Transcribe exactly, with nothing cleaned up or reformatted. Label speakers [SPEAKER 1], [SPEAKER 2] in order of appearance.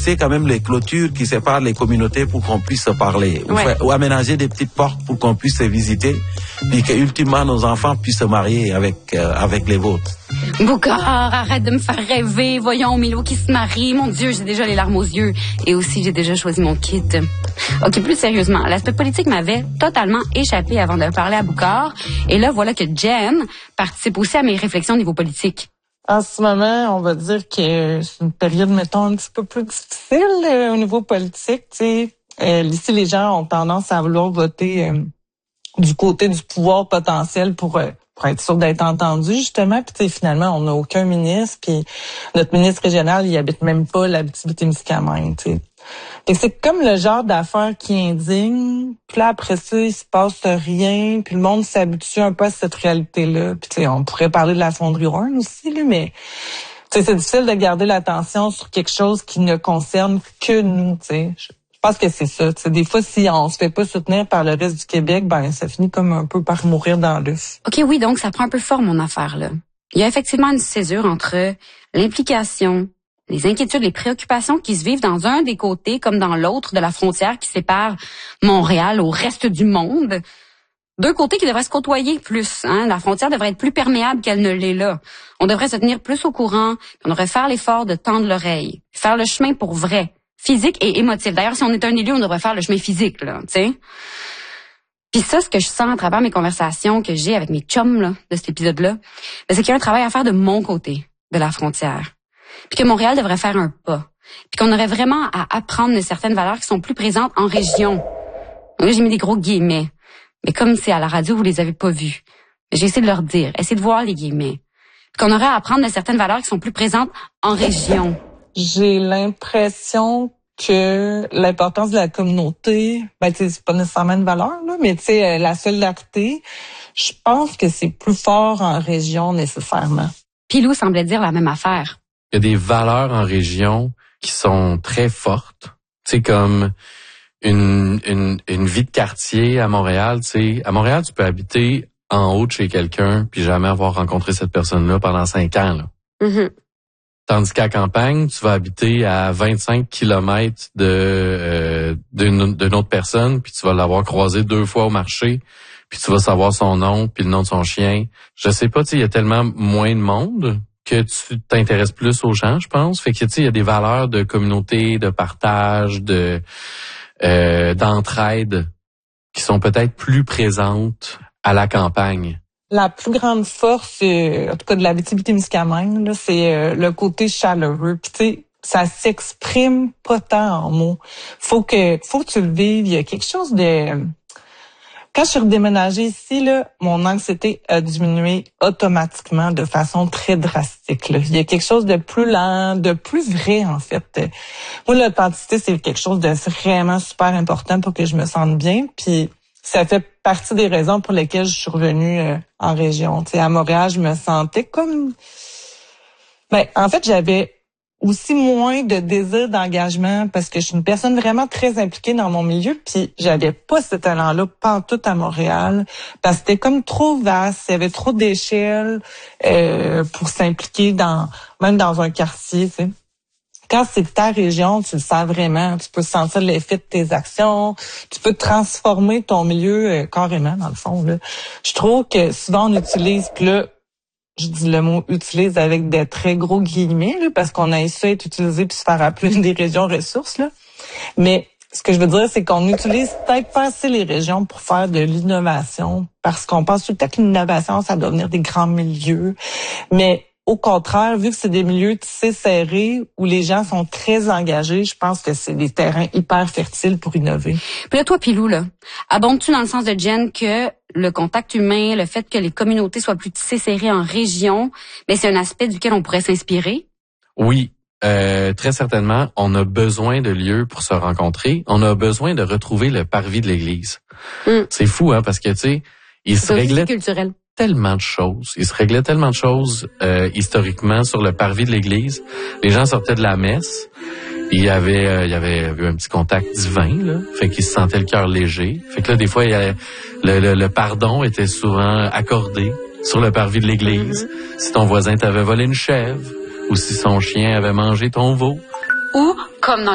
[SPEAKER 1] laisser quand même les clôtures qui séparent les communautés pour qu'on puisse se parler. Ouais. Ou, faire, ou aménager des petites portes pour qu'on puisse se visiter. Puis que, ultimement, nos enfants puissent se marier avec, euh, avec les vôtres.
[SPEAKER 2] Boucard, arrête de me faire rêver. Voyons, Milo qui se marie. Mon Dieu, j'ai déjà les larmes aux yeux. Et aussi, j'ai déjà choisi mon kit. OK, plus sérieusement, l'aspect politique m'avait totalement échappé avant de parler à Boucard. Et là, voilà que Jen participe aussi à mes réflexions au niveau politique.
[SPEAKER 3] En ce moment, on va dire que c'est une période, mettons, un petit peu plus difficile euh, au niveau politique. Tu sais, euh, ici, les gens ont tendance à vouloir voter euh, du côté du pouvoir potentiel pour... Euh, pour être sûr d'être entendu, justement. Puis, tu sais, finalement, on n'a aucun ministre. Puis, notre ministre régional, il habite même pas l'Abitibi-Témiscamingue, tu sais. Fait que c'est comme le genre d'affaire qui indigne. Puis là, après ça, il se passe rien. Puis le monde s'habitue un peu à cette réalité-là. Puis, tu sais, on pourrait parler de la fonderie Horn aussi, là, mais... Tu sais, c'est difficile de garder l'attention sur quelque chose qui ne concerne que nous, tu sais. Je pense que c'est ça. T'sais, des fois, si on se fait pas soutenir par le reste du Québec, ben ça finit comme un peu par mourir dans l'œuf.
[SPEAKER 2] OK, oui, donc ça prend un peu forme, mon affaire, là. Il y a effectivement une césure entre l'implication, les inquiétudes, les préoccupations qui se vivent dans un des côtés comme dans l'autre de la frontière qui sépare Montréal au reste du monde. Deux côtés qui devraient se côtoyer plus. Hein? La frontière devrait être plus perméable qu'elle ne l'est là. On devrait se tenir plus au courant, on devrait faire l'effort de tendre l'oreille, faire le chemin pour vrai. Physique et émotif. D'ailleurs, si on est un élu, on devrait faire le chemin physique, là, tu sais. Puis ça, ce que je sens à travers mes conversations que j'ai avec mes chums, là, de cet épisode-là, ben, c'est qu'il y a un travail à faire de mon côté de la frontière. Puis que Montréal devrait faire un pas. Puis qu'on aurait vraiment à apprendre de certaines valeurs qui sont plus présentes en région. Donc là, j'ai mis des gros guillemets. Mais comme c'est à la radio, vous les avez pas vus. J'ai essayé de leur dire, essayez de voir les guillemets. Puis qu'on aurait à apprendre de certaines valeurs qui sont plus présentes en région.
[SPEAKER 3] J'ai l'impression que l'importance de la communauté, ben tu sais, c'est pas nécessairement une valeur là, mais tu sais, la solidarité, je pense que c'est plus fort en région nécessairement.
[SPEAKER 2] Pilou semblait dire la même affaire.
[SPEAKER 4] Il y a des valeurs en région qui sont très fortes, tu sais, comme une une une vie de quartier à Montréal, tu sais, à Montréal tu peux habiter en haut de chez quelqu'un puis jamais avoir rencontré cette personne-là pendant cinq ans là.
[SPEAKER 2] Mm-hmm.
[SPEAKER 4] Tandis qu'à campagne, tu vas habiter à vingt-cinq kilomètres de euh, d'une d'une autre personne, puis tu vas l'avoir croisé deux fois au marché, puis tu vas savoir son nom, puis le nom de son chien. Je sais pas, tu sais, il y a tellement moins de monde que tu t'intéresses plus aux gens, je pense. Fait que tu sais, il y a des valeurs de communauté, de partage, de euh, d'entraide qui sont peut-être plus présentes à la campagne.
[SPEAKER 3] La plus grande force, euh, en tout cas de l'Abitibi-Témiscamingue, là, c'est euh, le côté chaleureux. Puis tu sais, ça s'exprime pas tant en mots. Faut que, faut que tu le vives. Il y a quelque chose de. Quand je suis redéménagée ici, là, mon anxiété a diminué automatiquement de façon très drastique. Là. Il y a quelque chose de plus lent, de plus vrai en fait. Moi, l'authenticité, c'est quelque chose de vraiment super important pour que je me sente bien. Puis ça fait partie des raisons pour lesquelles je suis revenue euh, en région. Tu sais, à Montréal, je me sentais comme... Ben, en fait, j'avais aussi moins de désir d'engagement parce que je suis une personne vraiment très impliquée dans mon milieu, puis j'avais pas ce talent-là pantoute à Montréal parce que c'était comme trop vaste, il y avait trop d'échelles euh, pour s'impliquer dans même dans un quartier, tu sais. Quand c'est ta région, tu le sens vraiment. Tu peux sentir l'effet de tes actions. Tu peux transformer ton milieu euh, carrément, dans le fond. Là. Je trouve que souvent, on utilise, puis là, je dis le mot « utilise » avec des très gros guillemets, là, parce qu'on a essayé d'être utilisé puis se faire appeler des régions ressources. Là. Mais ce que je veux dire, c'est qu'on utilise peut-être pas assez les régions pour faire de l'innovation, parce qu'on pense tout le temps que l'innovation, ça doit venir des grands milieux. Mais au contraire, vu que c'est des milieux tissés serrés où les gens sont très engagés, je pense que c'est des terrains hyper fertiles pour innover.
[SPEAKER 2] Puis là, toi, Pilou, là, abondes-tu dans le sens de Jen que le contact humain, le fait que les communautés soient plus tissées serrées en région, mais c'est un aspect duquel on pourrait s'inspirer?
[SPEAKER 4] Oui, euh, très certainement. On a besoin de lieux pour se rencontrer. On a besoin de retrouver le parvis de l'église. Mm. C'est fou, hein, parce que, tu sais, il se réglait...
[SPEAKER 2] culturel.
[SPEAKER 4] tellement de choses. Il se réglait tellement de choses euh, historiquement sur le parvis de l'église. Les gens sortaient de la messe. Il y avait euh, il y avait eu un petit contact divin, là. Fait qu'ils se sentaient le cœur léger. Fait que là, des fois, il y avait, le, le, le pardon était souvent accordé sur le parvis de l'église. Mm-hmm. Si ton voisin t'avait volé une chèvre ou si son chien avait mangé ton veau.
[SPEAKER 2] Ou, comme dans